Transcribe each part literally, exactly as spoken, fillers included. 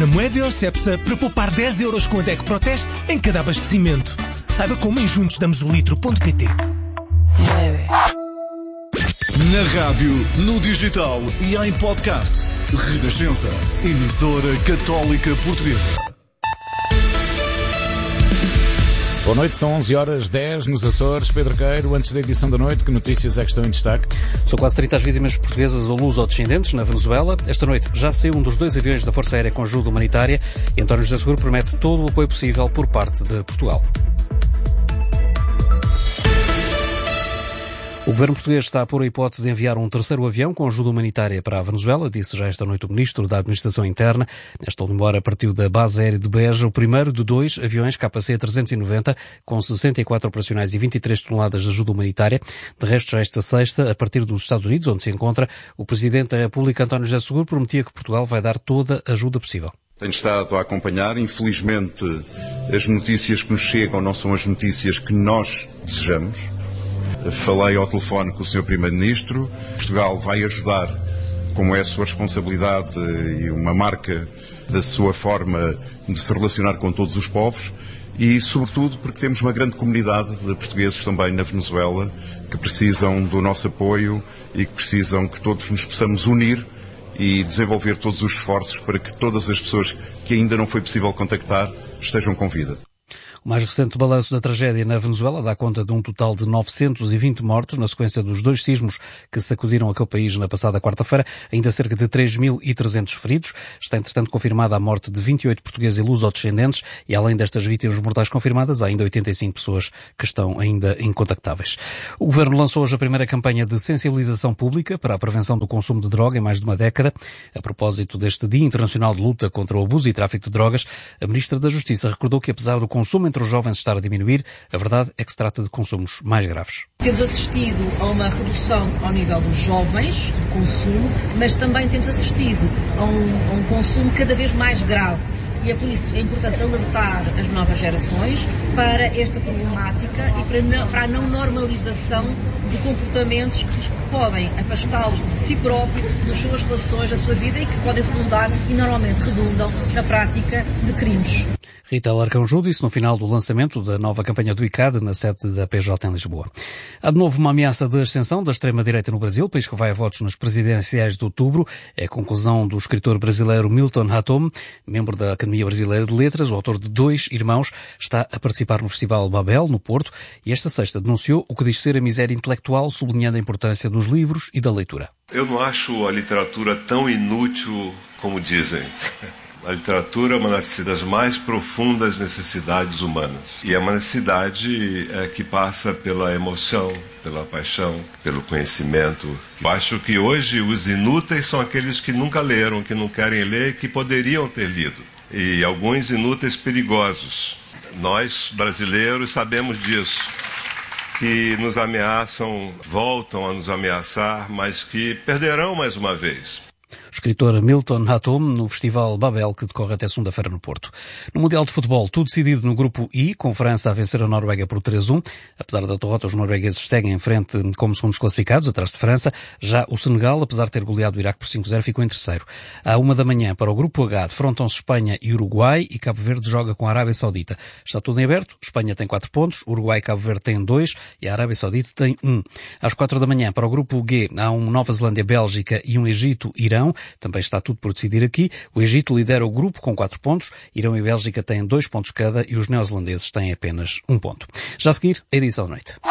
na Moebiel Cepsa para poupar dez euros com a D E C Proteste em cada abastecimento. Saiba como em juntos damos o litro ponto pt. Na rádio, no digital e em podcast. Renascença, emissora católica portuguesa. Boa noite, são onze horas e dez nos Açores. Pedro Queiro, antes da edição da noite, que notícias é que estão em destaque? São quase trinta as vítimas portuguesas ou luso-descendentes na Venezuela. Esta noite já saiu um dos dois aviões da Força Aérea com ajuda humanitária e António José Seguro promete todo o apoio possível por parte de Portugal. O governo português está a pôr a hipótese de enviar um terceiro avião com ajuda humanitária para a Venezuela, disse já esta noite o ministro da Administração Interna. Nesta última hora partiu da base aérea de Beja o primeiro de dois aviões K C trezentos e noventa com sessenta e quatro operacionais e vinte e três toneladas de ajuda humanitária. De resto, já esta sexta, a partir dos Estados Unidos, onde se encontra, o Presidente da República, António José Seguro, prometia que Portugal vai dar toda a ajuda possível. Tenho estado a acompanhar, infelizmente, as notícias que nos chegam não são as notícias que nós desejamos. Falei ao telefone com o senhor Primeiro-Ministro. Portugal vai ajudar, como é a sua responsabilidade e uma marca da sua forma de se relacionar com todos os povos e, sobretudo, porque temos uma grande comunidade de portugueses também na Venezuela que precisam do nosso apoio e que precisam que todos nos possamos unir e desenvolver todos os esforços para que todas as pessoas que ainda não foi possível contactar estejam com vida. O mais recente balanço da tragédia na Venezuela dá conta de um total de novecentos e vinte mortos na sequência dos dois sismos que sacudiram aquele país na passada quarta-feira, ainda cerca de três mil e trezentos feridos. Está, entretanto, confirmada a morte de vinte e oito portugueses e luso-descendentes e, além destas vítimas mortais confirmadas, há ainda oitenta e cinco pessoas que estão ainda incontactáveis. O Governo lançou hoje a primeira campanha de sensibilização pública para a prevenção do consumo de droga em mais de uma década. A propósito deste Dia Internacional de Luta contra o Abuso e Tráfico de Drogas, a Ministra da Justiça recordou que, apesar do consumo entre os jovens estar a diminuir, a verdade é que se trata de consumos mais graves. Temos assistido a uma redução ao nível dos jovens, de consumo, mas também temos assistido a um, a um consumo cada vez mais grave. E é por isso que é importante alertar as novas gerações para esta problemática e para, não, para a não normalização de comportamentos que podem afastá-los de si próprio, das suas relações, da sua vida e que podem redundar e normalmente redundam na prática de crimes. Rita Alarcão Júdice disse no final do lançamento da nova campanha do I C A D na sede da P J em Lisboa. Há de novo uma ameaça de ascensão da extrema-direita no Brasil, país que vai a votos nas presidenciais de outubro. É a conclusão do escritor brasileiro Milton Ratum, membro da Academia Brasileira de Letras, o autor de Dois Irmãos, está a participar no Festival Babel, no Porto, e esta sexta denunciou o que diz ser a miséria intelectual, sublinhando a importância dos livros e da leitura. Eu não acho a literatura tão inútil como dizem. A literatura é uma das mais profundas necessidades humanas. E é uma necessidade é, que passa pela emoção, pela paixão, pelo conhecimento. Eu acho que hoje os inúteis são aqueles que nunca leram, que não querem ler e que poderiam ter lido. E alguns inúteis perigosos. Nós, brasileiros, sabemos disso. Que nos ameaçam, voltam a nos ameaçar, mas que perderão mais uma vez. O escritor Milton Ratum no Festival Babel, que decorre até segunda-feira no Porto. No Mundial de Futebol, tudo decidido no grupo I, com França a vencer a Noruega por três a um. Apesar da derrota, os noruegueses seguem em frente como segundos classificados, atrás de França. Já o Senegal, apesar de ter goleado o Iraque por cinco a zero, ficou em terceiro. À uma da manhã, para o grupo H, defrontam-se Espanha e Uruguai e Cabo Verde joga com a Arábia Saudita. Está tudo em aberto. Espanha tem quatro pontos, Uruguai e Cabo Verde têm dois e a Arábia Saudita tem um. Às quatro da manhã, para o grupo G, há um Nova Zelândia-Bélgica e um Egito-Irão. Também está tudo por decidir aqui. O Egito lidera o grupo com quatro pontos, Irão e Bélgica têm dois pontos cada e os neozelandeses têm apenas um ponto. Já a seguir, a edição da noite.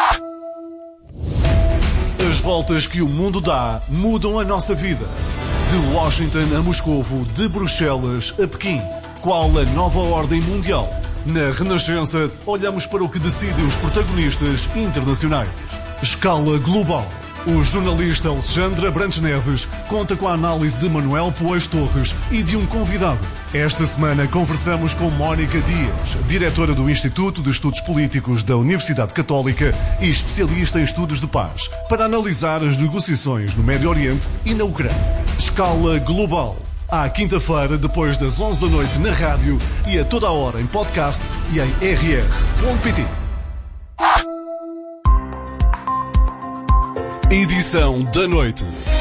As voltas que o mundo dá mudam a nossa vida. De Washington a Moscovo, de Bruxelas a Pequim. Qual a nova ordem mundial? Na Renascença, olhamos para o que decidem os protagonistas internacionais. Escala global. O jornalista Alexandre Abrantes Neves conta com a análise de Manuel Poes Torres e de um convidado. Esta semana conversamos com Mónica Dias, diretora do Instituto de Estudos Políticos da Universidade Católica e especialista em estudos de paz, para analisar as negociações no Médio Oriente e na Ucrânia. Escala global. À quinta-feira, depois das onze da noite na rádio e a toda a hora em podcast e em r r ponto p t. Edição da noite.